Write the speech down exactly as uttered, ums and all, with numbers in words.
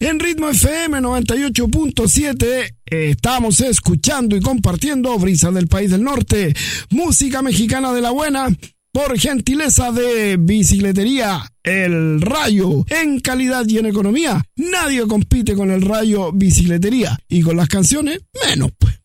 En Ritmo F M noventa y ocho punto siete eh, estamos escuchando y compartiendo Brisa del País del Norte, música mexicana de la buena, por gentileza de Bicicletería El Rayo. En calidad y en economía, nadie compite con El Rayo Bicicletería. Y con las canciones, menos pues.